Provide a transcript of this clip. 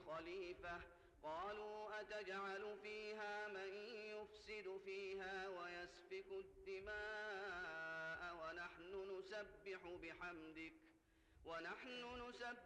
خليفة قالوا أتجعل فيها من يفسد فيها ويسفك الدماء ونحن نسبح